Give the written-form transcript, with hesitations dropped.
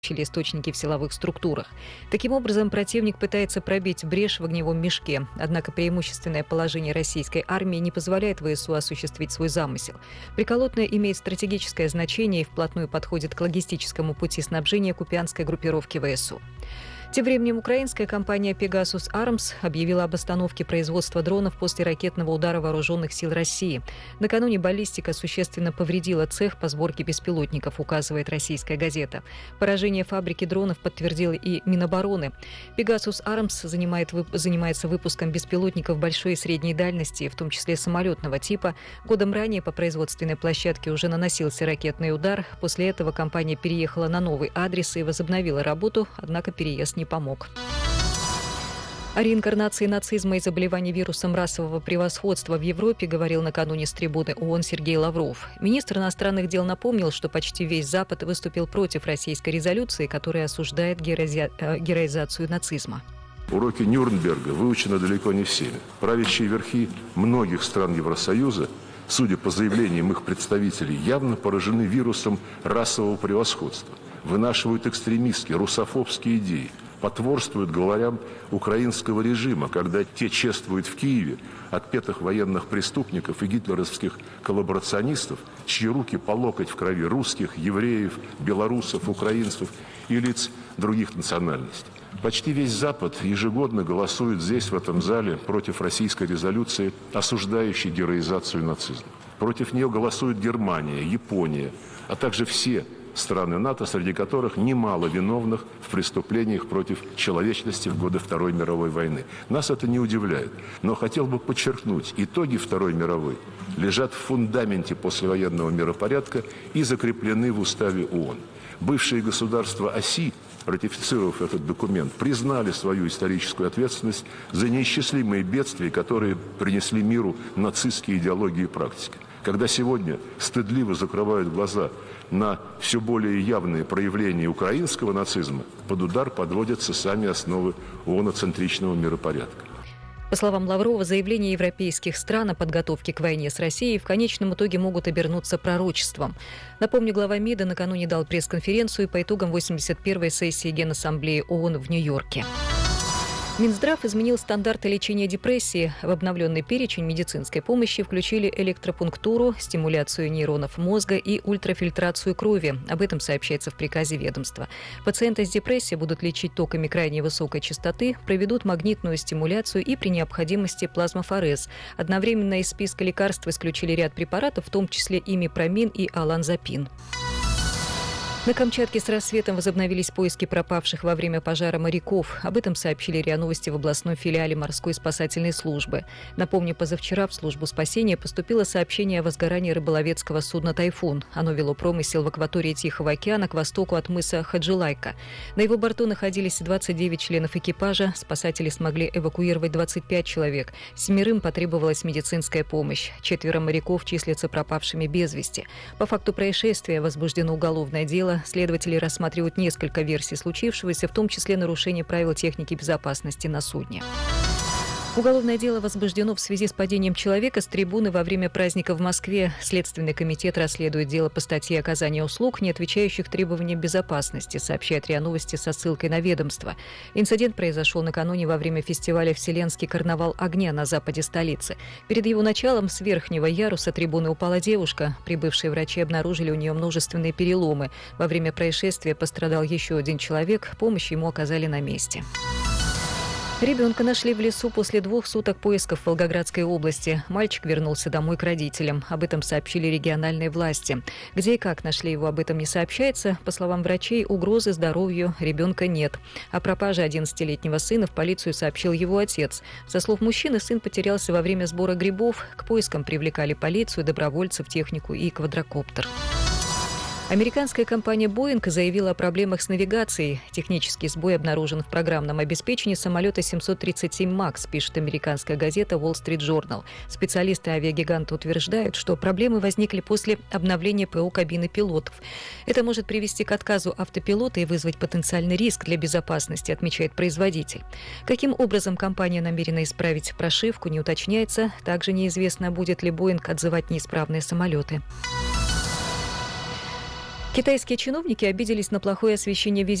источники в силовых структурах. Таким образом, противник пытается пробить брешь в огневом мешке, однако преимущественное положение российской армии не позволяет ВСУ осуществить свой замысел. Приколотное имеет стратегическое значение и вплотную подходит к логистическому пути снабжения купянской группировки ВСУ. Тем временем украинская компания Pegasus Arms объявила об остановке производства дронов после ракетного удара вооруженных сил России. Накануне баллистика существенно повредила цех по сборке беспилотников, указывает российская газета. Поражение фабрики дронов подтвердил и Минобороны. Pegasus Arms занимается выпуском беспилотников большой и средней дальности, в том числе самолетного типа. Годом ранее по производственной площадке уже наносился ракетный удар. После этого компания переехала на новый адрес и возобновила работу, однако переезд не помог. О реинкарнации нацизма и заболевании вирусом расового превосходства в Европе говорил накануне с трибуны ООН Сергей Лавров. Министр иностранных дел напомнил, что почти весь Запад выступил против российской резолюции, которая осуждает героизацию нацизма. Уроки Нюрнберга выучены далеко не всеми. Правящие верхи многих стран Евросоюза, судя по заявлениям их представителей, явно поражены вирусом расового превосходства. Вынашивают экстремистские, русофобские идеи, потворствуют главарям украинского режима, когда те чествуют в Киеве отпетых военных преступников и гитлеровских коллаборационистов, чьи руки по локоть в крови русских, евреев, белорусов, украинцев и лиц других национальностей. Почти весь Запад ежегодно голосует здесь, в этом зале, против российской резолюции, осуждающей героизацию нацизма. Против нее голосуют Германия, Япония, а также все страны НАТО, среди которых немало виновных в преступлениях против человечности в годы Второй мировой войны. Нас это не удивляет. Но хотел бы подчеркнуть, итоги Второй мировой лежат в фундаменте послевоенного миропорядка и закреплены в уставе ООН. Бывшие государства оси, ратифицировав этот документ, признали свою историческую ответственность за неисчислимые бедствия, которые принесли миру нацистские идеологии и практики. Когда сегодня стыдливо закрывают глаза на все более явные проявления украинского нацизма, под удар подводятся сами основы ООН-центричного миропорядка. По словам Лаврова, заявления европейских стран о подготовке к войне с Россией в конечном итоге могут обернуться пророчеством. Напомню, глава МИДа накануне дал пресс-конференцию по итогам 81-й сессии Генассамблеи ООН в Нью-Йорке. Минздрав изменил стандарты лечения депрессии. В обновленный перечень медицинской помощи включили электропунктуру, стимуляцию нейронов мозга и ультрафильтрацию крови. Об этом сообщается в приказе ведомства. Пациенты с депрессией будут лечить токами крайне высокой частоты, проведут магнитную стимуляцию и при необходимости плазмофорез. Одновременно из списка лекарств исключили ряд препаратов, в том числе имипромин и оланзапин. На Камчатке с рассветом возобновились поиски пропавших во время пожара моряков. Об этом сообщили РИА Новости в областной филиале морской спасательной службы. Напомню, позавчера в службу спасения поступило сообщение о возгорании рыболовецкого судна «Тайфун». Оно вело промысел в акватории Тихого океана к востоку от мыса Хаджилайка. На его борту находились 29 членов экипажа. Спасатели смогли эвакуировать 25 человек. 7 потребовалась медицинская помощь. 4 моряков числятся пропавшими без вести. По факту происшествия возбуждено уголовное дело. Следователи рассматривают несколько версий случившегося, в том числе нарушение правил техники безопасности на судне. Уголовное дело возбуждено в связи с падением человека с трибуны во время праздника в Москве. Следственный комитет расследует дело по статье оказания услуг, не отвечающих требованиям безопасности, сообщает РИА Новости со ссылкой на ведомство. Инцидент произошел накануне во время фестиваля «Вселенский карнавал огня» на западе столицы. Перед его началом с верхнего яруса трибуны упала девушка. Прибывшие врачи обнаружили у нее множественные переломы. Во время происшествия пострадал еще один человек. Помощь ему оказали на месте. Ребенка нашли в лесу после 2 суток поисков в Волгоградской области. Мальчик вернулся домой к родителям. Об этом сообщили региональные власти. Где и как нашли его, об этом не сообщается. По словам врачей, угрозы здоровью ребенка нет. О пропаже 11-летнего сына в полицию сообщил его отец. Со слов мужчины, сын потерялся во время сбора грибов. К поискам привлекали полицию, добровольцев, технику и квадрокоптер. Американская компания Boeing заявила о проблемах с навигацией. Технический сбой обнаружен в программном обеспечении самолета 737 MAX, пишет американская газета Wall Street Journal. Специалисты авиагиганта утверждают, что проблемы возникли после обновления ПО кабины пилотов. Это может привести к отказу автопилота и вызвать потенциальный риск для безопасности, отмечает производитель. Каким образом компания намерена исправить прошивку, не уточняется. Также неизвестно, будет ли Boeing отзывать неисправные самолеты. Китайские чиновники обиделись на плохое освещение